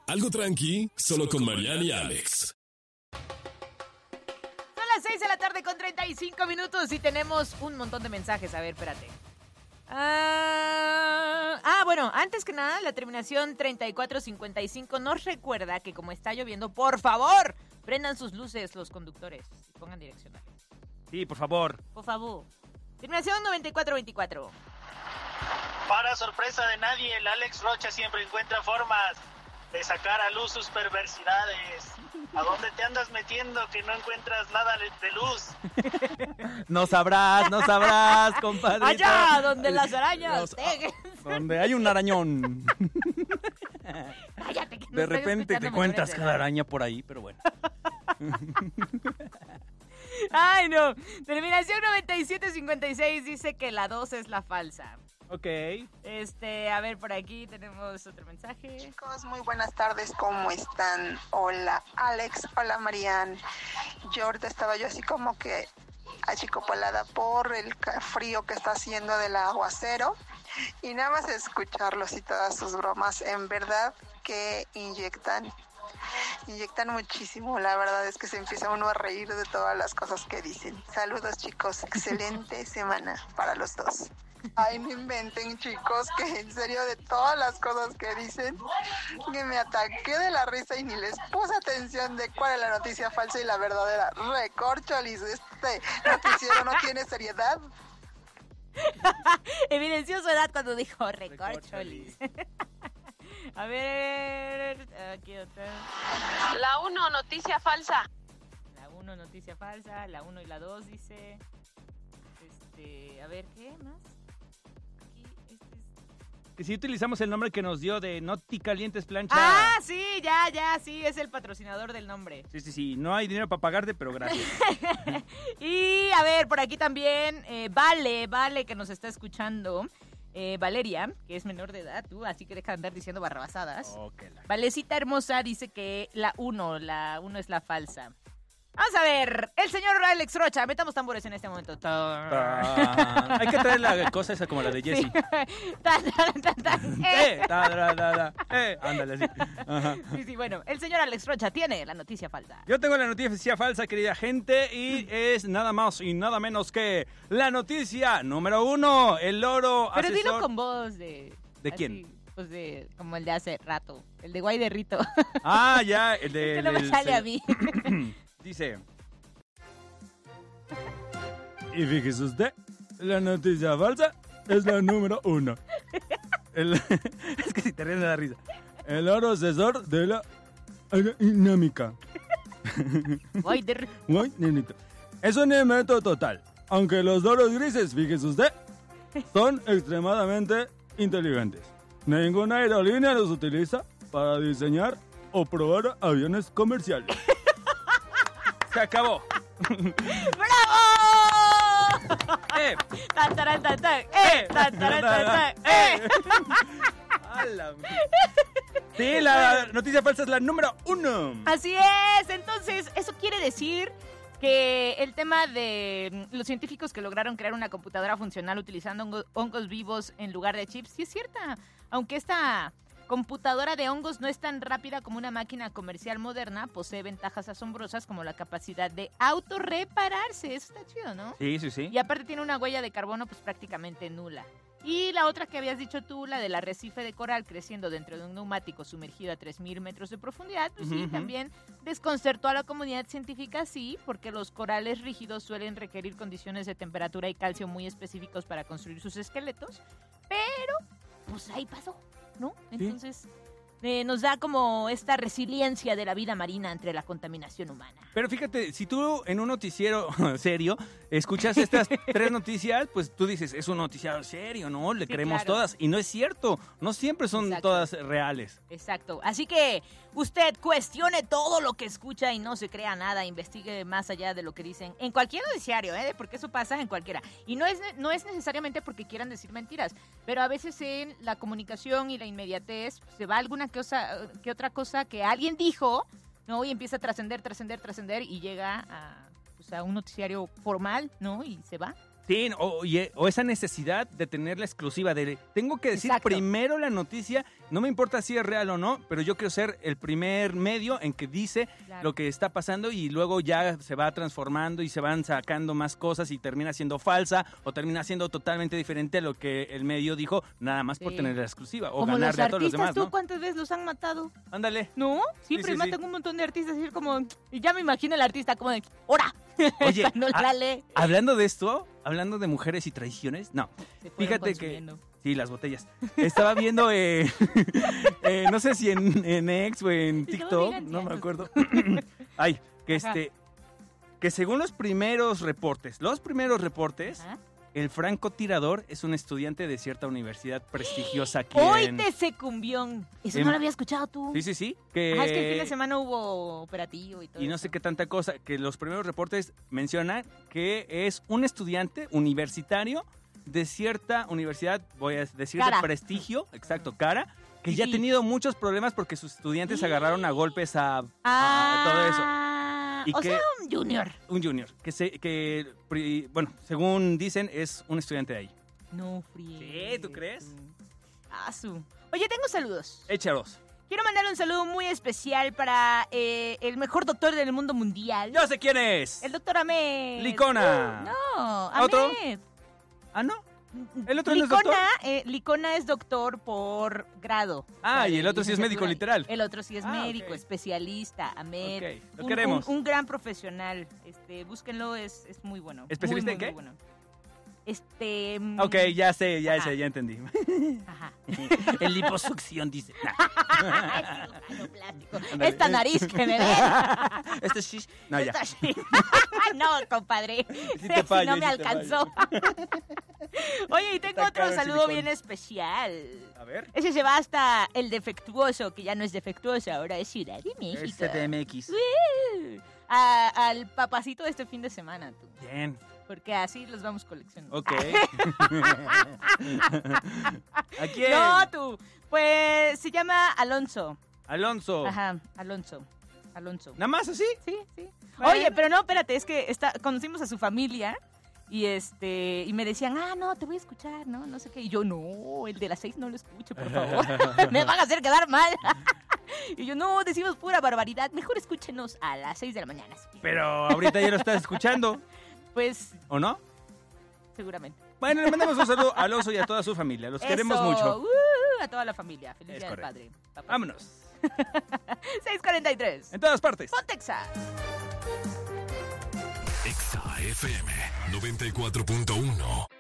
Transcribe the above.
Algo tranqui, solo con Mariana y Alex. Son las 6 de la tarde con 35 minutos y tenemos un montón de mensajes. A ver, espérate. Bueno, antes que nada, la terminación 3455 nos recuerda que como está lloviendo, por favor, prendan sus luces los conductores y pongan direccionales. Sí, por favor. Por favor. Terminación 9424. Para sorpresa de nadie, el Alex Rocha siempre encuentra formas de sacar a luz sus perversidades. ¿A dónde te andas metiendo que no encuentras nada de luz? No sabrás, compadre. Allá donde las arañas tejen. Donde hay un arañón. Cállate, que no De estoy repente te escuchando encuentras menores de cada edad. araña por ahí, pero bueno. Ay, no. Terminación 9756 dice que la 2 es la falsa. Ok. A ver, por aquí tenemos otro mensaje. Chicos, muy buenas tardes, ¿cómo están? Hola Alex, hola Marian. Yo ahorita estaba así como que achicopalada por el frío que está haciendo del aguacero y nada más escucharlos y todas sus bromas, en verdad que inyectan muchísimo, la verdad es que se empieza uno a reír de todas las cosas que dicen. Saludos chicos, excelente semana para los dos. Ay, no inventen chicos, que en serio de todas las cosas que dicen, que me ataqué de la risa y ni les puse atención de cuál es la noticia falsa y la verdadera. Recorcholis, este noticiero no tiene seriedad. Evidenció su edad cuando dijo recorcholis. A ver, aquí otra. La 1, noticia falsa. La 1, noticia falsa. La 1 y la 2 dice... a ver, ¿qué más? Aquí, Que si utilizamos el nombre que nos dio de Noti Calientes Plancha. Ah, sí, ya, sí, es el patrocinador del nombre. Sí, no hay dinero para pagarte, pero gracias. Y a ver, por aquí también, Vale, que nos está escuchando. Valeria, que es menor de edad, así que deja de andar diciendo barrabasadas. Valecita hermosa dice que la 1 es la falsa. Vamos a ver, el señor Alex Rocha, metamos tambores en este momento. Hay que traer la cosa esa como la de Jessie. Ándale así. Ajá. Sí, bueno, el señor Alex Rocha tiene la noticia falsa. Yo tengo la noticia falsa, querida gente, y es nada más y nada menos que la noticia número 1, el loro Pero asesor... dilo con voz de... ¿De quién? Pues como el de hace rato, el de Guay de Rito. Ah, ya, el de... Que no me sale a mí. Dice... Y fíjese usted, la noticia falsa es la número 1. Es que si te ríes me da risa. El oro asesor de la aerodinámica. Guay de Rito. Es un invento total. Aunque los loros grises, fíjese usted, son extremadamente inteligentes. Ninguna aerolínea los utiliza para diseñar o probar aviones comerciales. Se acabó. ¡Bravo! Tan, taran, tan, tan. Tan, taran, tan, tan. Sí, la noticia falsa es la número 1. Así es. Entonces, eso quiere decir que el tema de los científicos que lograron crear una computadora funcional utilizando hongos vivos en lugar de chips, sí es cierta. Aunque esta computadora de hongos no es tan rápida como una máquina comercial moderna, posee ventajas asombrosas como la capacidad de autorrepararse. Eso está chido, ¿no? Sí. Y aparte tiene una huella de carbono pues prácticamente nula. Y la otra que habías dicho tú, la del arrecife de coral creciendo dentro de un neumático sumergido a 3.000 metros de profundidad, pues sí, también desconcertó a la comunidad científica, sí, porque los corales rígidos suelen requerir condiciones de temperatura y calcio muy específicos para construir sus esqueletos, pero pues ahí pasó, ¿no? Entonces... nos da como esta resiliencia de la vida marina ante la contaminación humana. Pero fíjate, si tú en un noticiero serio escuchas estas 3 noticias, pues tú dices, es un noticiero serio, ¿no? Le creemos claro. todas. Y no es cierto, no siempre son todas reales. Exacto. Así que usted cuestione todo lo que escucha y no se crea nada, investigue más allá de lo que dicen en cualquier noticiario, porque eso pasa en cualquiera. Y no es necesariamente porque quieran decir mentiras, pero a veces en la comunicación y la inmediatez se va alguna que otra cosa que alguien dijo, ¿no? Y empieza a trascender y llega a un noticiario formal, ¿no? Y se va. Sí, o esa necesidad de tener la exclusiva, de tengo que decir Exacto. primero la noticia, no me importa si es real o no, pero yo quiero ser el primer medio en que dice Claro. lo que está pasando y luego ya se va transformando y se van sacando más cosas y termina siendo falsa o termina siendo totalmente diferente a lo que el medio dijo, nada más por Sí. tener la exclusiva o Como los ganarle a todos los artistas, demás, ¿tú ¿no? cuántas veces los han matado? Ándale. ¿No? Siempre sí, matan sí. un montón de artistas y es como... Y ya me imagino el artista como de... ¡Hora! Oye, no la lee. hablando de esto, hablando de mujeres y traiciones, no. Se fueron Fíjate consumiendo. Sí, las botellas. Estaba viendo, no sé si en X o en TikTok, no me acuerdo. Ay, que según los primeros reportes, Ajá. el francotirador es un estudiante de cierta universidad prestigiosa aquí ¡Hoy en... te se cumbión! Eso en- no lo había escuchado tú. Sí, Ajá, es que el fin de semana hubo operativo y todo y no eso. sé qué tanta cosa, que los primeros reportes mencionan que es un estudiante universitario de cierta universidad, voy a decir Cara. de prestigio, exacto, cara, que ya ha Sí. tenido muchos problemas porque sus estudiantes Sí. agarraron a golpes a todo eso. Y O que- sea, un junior. Un junior, bueno, según dicen, es un estudiante de ahí. No friegues. Sí, ¿tú crees? Oye, tengo saludos. Échalos. Quiero mandarle un saludo muy especial para el mejor doctor del mundo mundial. ¡Yo sé quién es! El doctor Ahmed. Licona. No, ¿Otro? Ahmed. Ah, ¿no? ¿El otro no es doctor? Licona es doctor por grado. Ah, O sea, y de el otro sí es médico licenciatura. literal. El otro sí es Ah, médico, ok. especialista, Ahmed. Ok, lo queremos. Un gran profesional. Búsquenlo, es muy bueno. ¿Especialista Muy, en qué? muy bueno. Ok, ya sé, Ajá. ya entendí. Ajá. En liposucción, dice. Cirujano plástico. Ándale. Esta nariz que me ven. Este sí. No, ya. Esta sí. No, compadre. Sí te Si no me sí te alcanzó. Oye, y tengo Está otro caro el saludo silicón. bien especial. A ver. Ese se va hasta el defectuoso, que ya no es defectuoso, ahora es Ciudad de México. CDMX. Al papacito de este fin de semana, tú. Bien. Porque así los vamos coleccionando. Ok. ¿A quién? No, tú. Pues se llama Alonso. Alonso. Ajá, Alonso. ¿Nada más así? Sí, sí. Bueno. Oye, pero no, espérate, es que conocimos a su familia y y me decían, no, te voy a escuchar, ¿no? No sé qué. Y yo, no, el de las 6 no lo escucho, por favor. Me van a hacer quedar mal. Y yo, no, decimos pura barbaridad. Mejor escúchenos a las 6 de la mañana. Pero ahorita ya lo estás escuchando, Pues, ¿o no? seguramente. Bueno, le mandamos un saludo a Alonso y a toda su familia. Los queremos Eso, mucho. a toda la familia. Feliz Es día del correcto. padre. Papá. Vámonos. 6:43. En todas partes. Pontexa. Exa FM 94.1.